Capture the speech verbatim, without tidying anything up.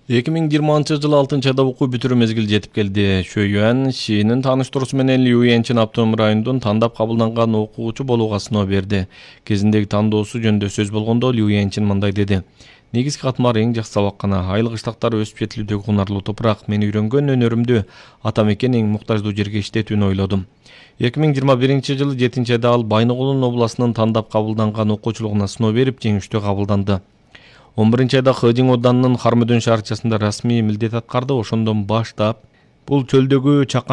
эки миң жыйырманчы жылы алтынчы айда окуу бүтүрүү мезгили жетип келди. Шөйюан Шинин тааныштыруусу менен Лю Янчин автоном районунун тандап кабылданган окуучу болууга сыноо берди. Кезиндеги тандоосу жөнүндө сөз болгондо Лю Янчин мындай деди: негизги катмар эң жакшы сабаккана, айыл кыштактар өсүп жетилүүдөгү кунарлуу топурак. Мен үйрөнгөн өнөрүмдү ата мекен эң муктаждуу жерге иштетүүнү ойлодум. эки миң жыйырма биринчи жылы жетинчи айда ал Байнагулдун областынын тандап кабылданган окуучулугуна сыноо берип, жеңиштүү кабылданды. он биринчи айда Хэжиң оданынын Хармөдөн шаарчасында расмий милдет аткарды. Ошондон баштап бул чөлдөгү чакан